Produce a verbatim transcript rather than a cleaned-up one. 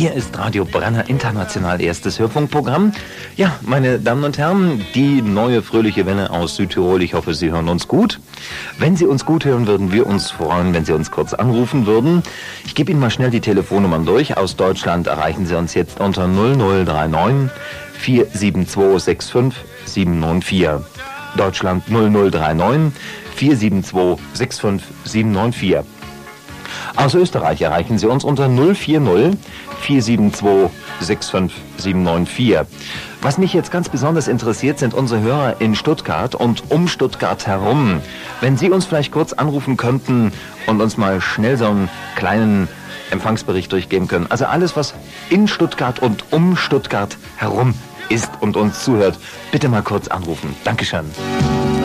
Hier ist Radio Brenner International erstes Hörfunkprogramm. Ja, meine Damen und Herren, die neue fröhliche Welle aus Südtirol. Ich hoffe, Sie hören uns gut. Wenn Sie uns gut hören, würden wir uns freuen, wenn Sie uns kurz anrufen würden. Ich gebe Ihnen mal schnell die Telefonnummern durch. Aus Deutschland erreichen Sie uns jetzt unter null null drei neun vier sieben zwei sechs fünf sieben neun vier. Deutschland null null drei neun vier sieben zwei sechs fünf sieben neun vier. Aus Österreich erreichen Sie uns unter null vier null vier sieben zwei sechs fünf sieben neun vier. Was mich jetzt ganz besonders interessiert, sind unsere Hörer in Stuttgart und um Stuttgart herum. Wenn Sie uns vielleicht kurz anrufen könnten und uns mal schnell so einen kleinen Empfangsbericht durchgeben können. Also alles, was in Stuttgart und um Stuttgart herum ist und uns zuhört, bitte mal kurz anrufen. Dankeschön.